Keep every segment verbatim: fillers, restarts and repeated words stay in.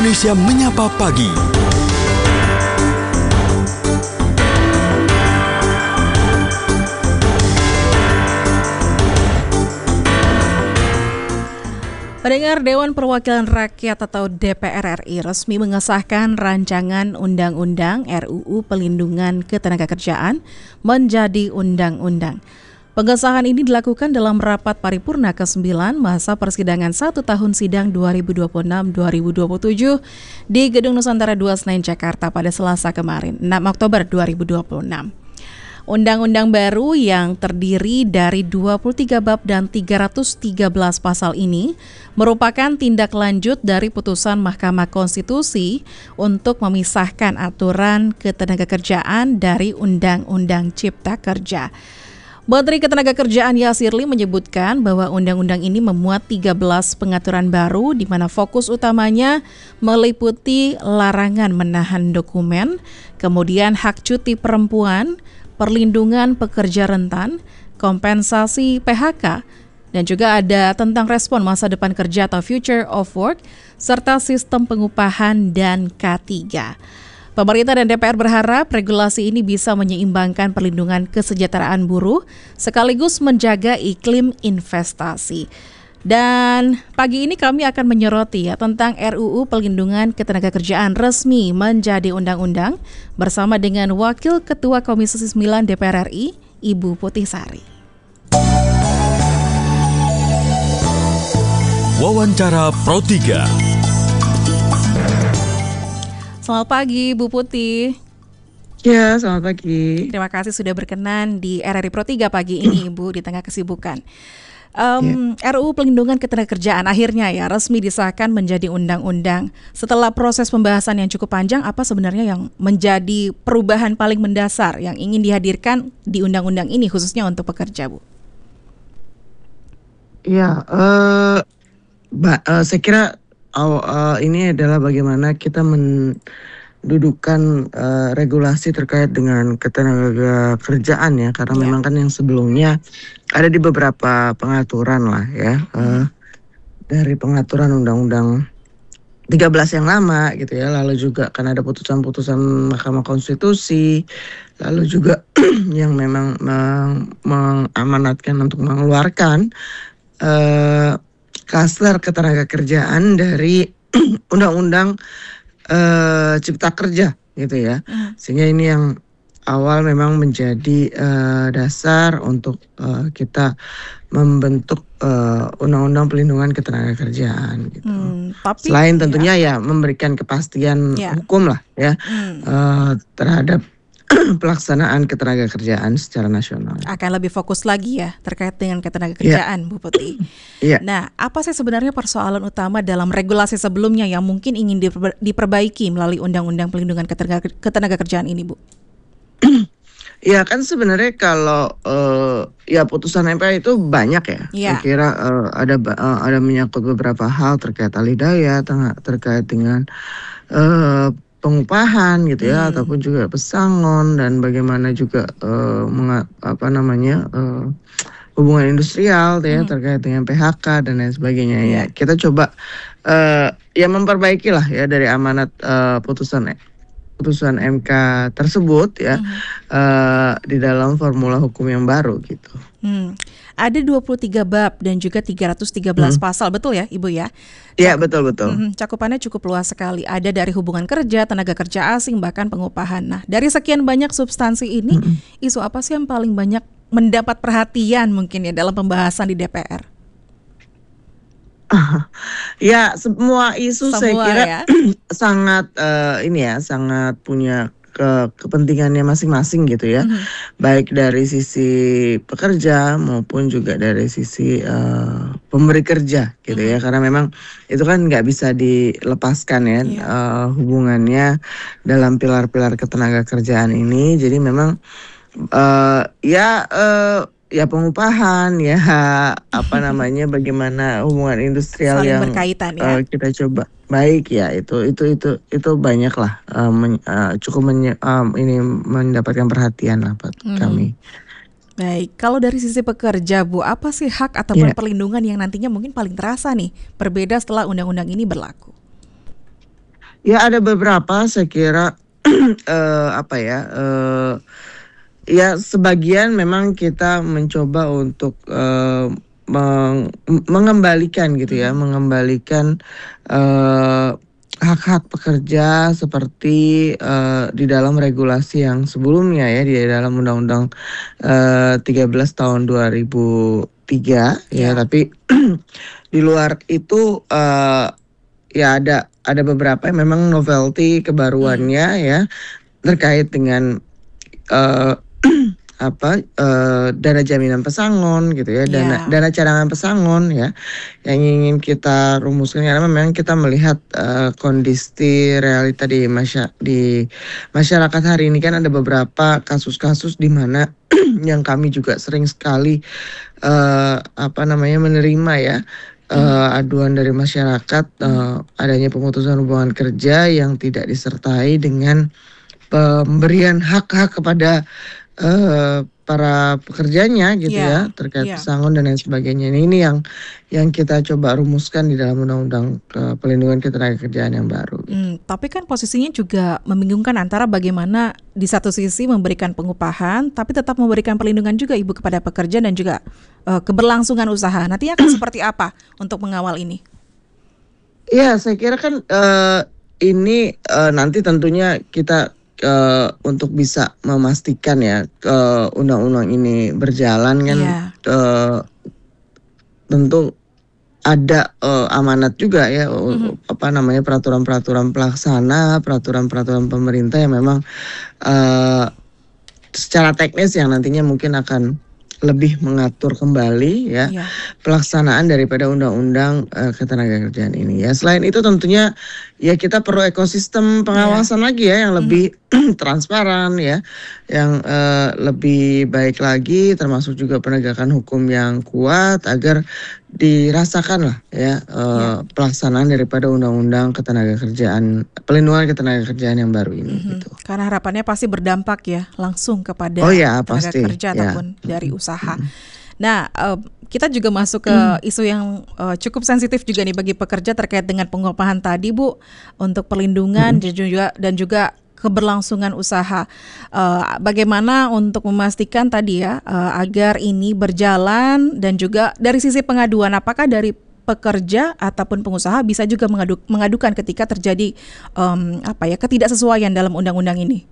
Indonesia Menyapa Pagi. Pendengar, Dewan Perwakilan Rakyat atau D P R R I resmi mengesahkan rancangan Undang-Undang R U U Pelindungan Ketenagakerjaan menjadi undang-undang. Pengesahan ini dilakukan dalam rapat paripurna kesembilan masa persidangan satu tahun sidang dua ribu dua puluh enam sampai dua ribu dua puluh tujuh di Gedung Nusantara dua Senayan, Jakarta pada Selasa kemarin, enam Oktober dua ribu dua puluh enam. Undang-undang baru yang terdiri dari dua puluh tiga bab dan tiga ratus tiga belas pasal ini merupakan tindak lanjut dari putusan Mahkamah Konstitusi untuk memisahkan aturan ketenagakerjaan dari Undang-Undang Cipta Kerja. Menteri Ketenagakerjaan Yasirli menyebutkan bahwa undang-undang ini memuat tiga belas pengaturan baru di mana fokus utamanya meliputi larangan menahan dokumen, kemudian hak cuti perempuan, perlindungan pekerja rentan, kompensasi P H K, dan juga ada tentang respon masa depan kerja atau future of work, serta sistem pengupahan dan K tiga. Pemerintah dan D P R berharap regulasi ini bisa menyeimbangkan perlindungan kesejahteraan buruh sekaligus menjaga iklim investasi. Dan pagi ini kami akan menyoroti ya tentang R U U Pelindungan Ketenagakerjaan resmi menjadi undang-undang bersama dengan Wakil Ketua Komisi sembilan D P R R I, Ibu Putih Sari. Wawancara Pro tiga. Selamat pagi, Bu Putih. Ya, selamat pagi. Terima kasih sudah berkenan di R R I Pro tiga pagi ini, Ibu, di tengah kesibukan. Um, yeah. R U U Pelindungan Ketenagakerjaan akhirnya ya resmi disahkan menjadi undang-undang. Setelah proses pembahasan yang cukup panjang, apa sebenarnya yang menjadi perubahan paling mendasar yang ingin dihadirkan di undang-undang ini khususnya untuk pekerja, Bu? Ya, uh, ba- uh, saya kira uh, uh, ini adalah bagaimana kita mendudukan uh, regulasi terkait dengan ketenagakerjaan ya, karena yeah. memang kan yang sebelumnya ada di beberapa pengaturan lah ya, uh, dari pengaturan Undang-Undang tiga belas yang lama gitu ya, lalu juga kan ada putusan-putusan Mahkamah Konstitusi, lalu juga yang memang meng- mengamanatkan untuk mengeluarkan uh, klaster ketenagakerjaan dari Undang-Undang uh, Cipta Kerja gitu ya, sehingga ini yang awal memang menjadi uh, dasar untuk uh, kita membentuk uh, Undang-Undang Pelindungan Ketenagakerjaan gitu. Hmm, tapi, Selain tentunya ya, ya memberikan kepastian ya. hukum lah ya hmm. uh, terhadap pelaksanaan ketenagakerjaan secara nasional. Akan lebih fokus lagi ya terkait dengan ketenagakerjaan, ya. Bu Putih. Ya. Nah, apa sih sebenarnya persoalan utama dalam regulasi sebelumnya yang mungkin ingin diper- diperbaiki melalui Undang-Undang Pelindungan Ketenaga- Ketenagakerjaan ini, Bu? Ya kan sebenarnya kalau uh, ya putusan M P itu banyak ya. ya. Saya kira uh, ada uh, ada menyangkut beberapa hal terkait alih-daya, terkait dengan uh, pengupahan gitu ya, hmm. ataupun juga pesangon dan bagaimana juga uh, menga- apa namanya uh, hubungan industrial ya, hmm. terkait dengan P H K dan lain sebagainya ya. Kita coba uh, ya memperbaiki lah ya dari amanat uh, putusan putusan M K tersebut ya, hmm. uh, di dalam formula hukum yang baru gitu. Hmm. Ada dua puluh tiga bab dan juga tiga ratus tiga belas hmm. pasal, betul ya Ibu ya? Iya, betul betul. Hmm, cakupannya cukup luas sekali. Ada dari hubungan kerja, tenaga kerja asing, bahkan pengupahan. Nah, dari sekian banyak substansi ini, hmm. isu apa sih yang paling banyak mendapat perhatian mungkin ya dalam pembahasan di D P R? Ya, semua isu semua saya kira ya? sangat uh, ini ya, sangat punya ke kepentingannya masing-masing gitu ya, mm-hmm. baik dari sisi pekerja maupun juga dari sisi uh, pemberi kerja gitu mm-hmm. ya, karena memang itu kan nggak bisa dilepaskan ya, yeah. uh, hubungannya dalam pilar-pilar ketenagakerjaan ini. Jadi memang uh, ya uh, ya pengupahan ya apa namanya bagaimana hubungan industrial saling yang berkaitan ya. Uh, kita coba baik ya, itu itu itu itu banyak lah uh, men, uh, cukup menye, um, ini mendapatkan perhatian lah buat hmm. kami. Baik, kalau dari sisi pekerja Bu, apa sih hak ataupun yeah. perlindungan yang nantinya mungkin paling terasa nih berbeda setelah undang-undang ini berlaku? Ya ada beberapa saya kira eh, apa ya eh, ya sebagian memang kita mencoba untuk eh, meng- mengembalikan gitu ya, Mhm. mengembalikan eh, hak-hak pekerja seperti eh, di dalam regulasi yang sebelumnya ya, di dalam Undang-Undang eh, tiga belas tahun dua ribu tiga ya, Ya. tapi di luar itu eh, ya ada ada beberapa yang memang novelty Hmm. kebaruannya ya terkait dengan eh, apa eh, dana jaminan pesangon gitu ya, dana Ya. dana cadangan pesangon ya, yang ingin kita rumuskan karena memang kita melihat eh, kondisi realita di masya di masyarakat hari ini kan ada beberapa kasus-kasus di mana yang kami juga sering sekali eh, apa namanya menerima ya Mhm. eh, aduan dari masyarakat Mhm. eh, adanya pemutusan hubungan kerja yang tidak disertai dengan pemberian hak-hak kepada eh, para pekerjanya gitu ya, Ya. terkait Ya. pesangon dan lain sebagainya. Nah, ini yang yang kita coba rumuskan di dalam Undang-Undang eh, Pelindungan Ketenagakerjaan yang baru gitu. Hmm, tapi kan posisinya juga membingungkan antara bagaimana di satu sisi memberikan pengupahan, tapi tetap memberikan perlindungan juga Ibu kepada pekerja dan juga eh, keberlangsungan usaha. Nantinya akan seperti apa untuk mengawal ini? Iya, saya kira kan eh, ini eh, nanti tentunya kita eh, untuk bisa memastikan ya eh, undang-undang ini berjalan kan Iya. eh, tentu ada eh, amanat juga ya eh, Mhm. apa namanya peraturan-peraturan pelaksana, peraturan-peraturan pemerintah yang memang eh, secara teknis yang nantinya mungkin akan lebih mengatur kembali ya Iya. pelaksanaan daripada undang-undang eh, ketenagakerjaan ini ya. Selain itu tentunya ya kita perlu ekosistem Iya. pengawasan lagi ya yang Mhm. lebih transparan ya, yang eh, lebih baik lagi, termasuk juga penegakan hukum yang kuat agar dirasakan lah ya Ya. eh, pelaksanaan daripada undang-undang ketenagakerjaan, pelindungan ketenagakerjaan yang baru ini Mhm. gitu. Karena harapannya pasti berdampak ya langsung Oh kepada ya tenaga pasti kerja ya. ataupun dari Mm-mm. usaha. Mm-mm. Nah, eh, kita juga masuk ke isu yang eh, cukup sensitif juga nih bagi pekerja terkait dengan pengupahan tadi, Bu, untuk perlindungan Mm-mm. dan juga dan juga keberlangsungan usaha. Eh, bagaimana untuk memastikan tadi ya eh, agar ini berjalan dan juga dari sisi pengaduan, apakah dari pekerja ataupun pengusaha bisa juga mengadu, mengadukan ketika terjadi em, apa ya ketidaksesuaian dalam undang-undang ini?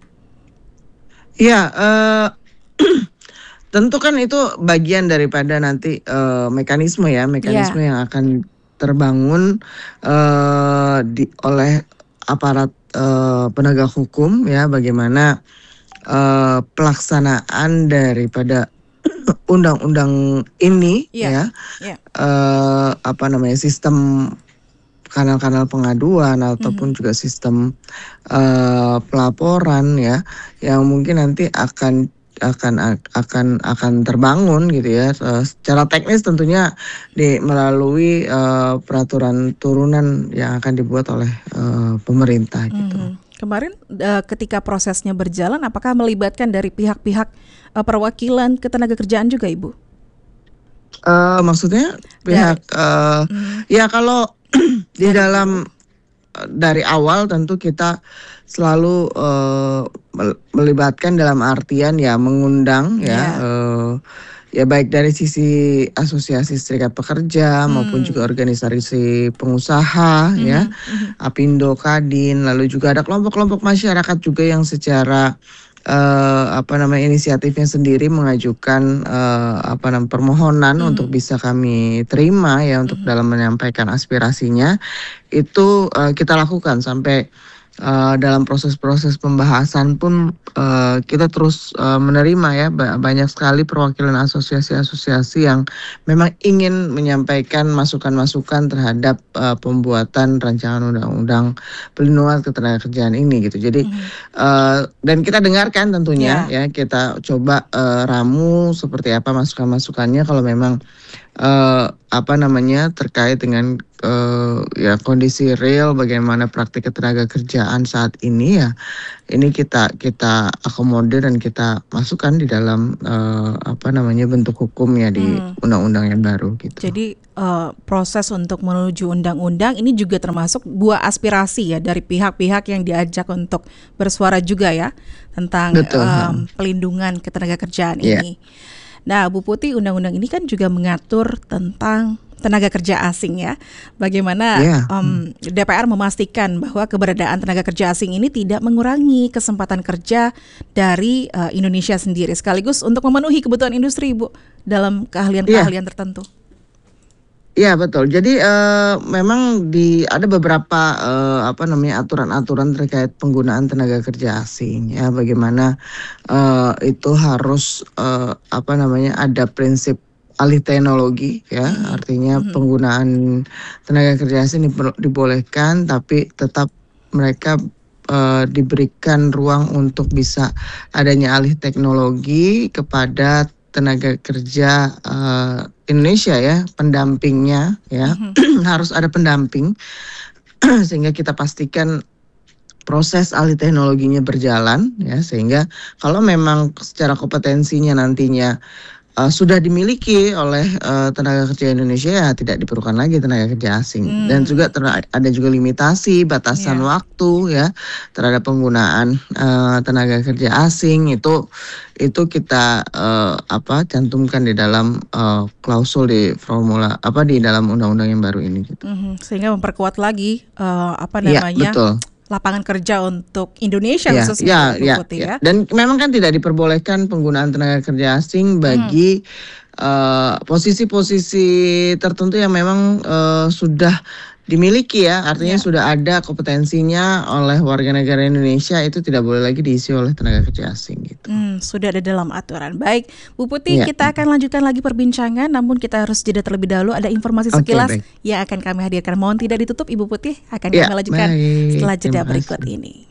Iya, eh, tentu kan itu bagian daripada nanti eh, mekanisme ya, mekanisme Ya. yang akan terbangun eh, di oleh aparat eh, penegak hukum ya, bagaimana eh, pelaksanaan daripada undang-undang ini Iya. ya, Ya. eh, apa namanya sistem kanal-kanal pengaduan Mhm. ataupun juga sistem eh, pelaporan ya, yang mungkin nanti akan akan akan akan terbangun gitu ya. Eh, secara teknis tentunya di melalui eh, peraturan turunan yang akan dibuat oleh eh, pemerintah gitu. Mhm. Kemarin eh, ketika prosesnya berjalan, apakah melibatkan dari pihak-pihak eh, perwakilan ketenagakerjaan juga, Ibu? Eh, maksudnya Dari, pihak eh, Mhm. ya kalau di dari dalam eh, dari awal tentu kita selalu eh, mel- melibatkan dalam artian ya mengundang ya Ya. eh, ya baik dari sisi asosiasi serikat pekerja maupun juga Hmm. organisasi pengusaha ya, Mhm. Mhm. Apindo, Kadin, lalu juga ada kelompok-kelompok masyarakat juga yang secara eh, apa namanya inisiatifnya sendiri mengajukan eh, apa namanya permohonan untuk Mhm. bisa kami terima ya untuk Mhm. dalam menyampaikan aspirasinya. Itu eh, kita lakukan sampai eh, dalam proses-proses pembahasan pun eh, kita terus eh, menerima ya ba- banyak sekali perwakilan asosiasi-asosiasi yang memang ingin menyampaikan masukan-masukan terhadap eh, pembuatan rancangan undang-undang pelindungan ketenagakerjaan ini gitu. Jadi Mhm. eh, dan kita dengarkan tentunya Ya. ya, kita coba eh, ramu seperti apa masukan-masukannya kalau memang uh, apa namanya terkait dengan uh, ya kondisi real bagaimana praktik ketenaga kerjaan saat ini ya. Ini kita kita akomodir dan kita masukkan di dalam uh, apa namanya bentuk hukum ya di Hmm. undang-undang yang baru gitu. Jadi uh, proses untuk menuju undang-undang ini juga termasuk buah aspirasi ya dari pihak-pihak yang diajak untuk bersuara juga ya tentang Betul. um, pelindungan ketenagakerjaan Iya. ini. Nah, Bu Putih, undang-undang ini kan juga mengatur tentang tenaga kerja asing ya. Bagaimana Iya. um, D P R memastikan bahwa keberadaan tenaga kerja asing ini tidak mengurangi kesempatan kerja dari uh, Indonesia sendiri, sekaligus untuk memenuhi kebutuhan industri, Bu, dalam keahlian-keahlian tertentu. Iya betul. Jadi eh, memang di ada beberapa eh, apa namanya aturan-aturan terkait penggunaan tenaga kerja asing ya. Bagaimana eh, itu harus eh, apa namanya ada prinsip alih teknologi ya. Mhm. Artinya Mhm. penggunaan tenaga kerja asing diper- dibolehkan, tapi tetap mereka eh, diberikan ruang untuk bisa adanya alih teknologi kepada tenaga kerja eh, Indonesia ya, pendampingnya ya. Mhm. Harus ada pendamping sehingga kita pastikan proses alih teknologinya berjalan ya, sehingga kalau memang secara kompetensinya nantinya uh, sudah dimiliki oleh uh, tenaga kerja Indonesia ya tidak diperlukan lagi tenaga kerja asing. Hmm. Dan juga ter- ada juga limitasi batasan Ya. waktu ya terhadap penggunaan uh, tenaga kerja asing. Itu itu kita uh, apa cantumkan di dalam uh, klausul di formula apa di dalam undang-undang yang baru ini gitu. Mhm. Sehingga memperkuat lagi uh, apa Iya, namanya betul. lapangan kerja untuk Indonesia Ya, khususnya, ya, Bu ya, Putih ya. ya. Dan memang kan tidak diperbolehkan penggunaan tenaga kerja asing bagi eh, posisi-posisi tertentu yang memang eh, sudah dimiliki ya, artinya Ya. sudah ada kompetensinya oleh warga negara Indonesia, itu tidak boleh lagi diisi oleh tenaga kerja asing gitu. Hmm, sudah ada dalam aturan. Baik, Bu Putih, Ya. kita akan lanjutkan lagi perbincangan, namun kita harus jeda terlebih dahulu. Ada informasi Oke, sekilas baik. yang akan kami hadirkan. Mohon tidak ditutup, Ibu Putih. Akan Ya, kami lanjutkan baik. setelah jeda Terima berikut kasih. ini.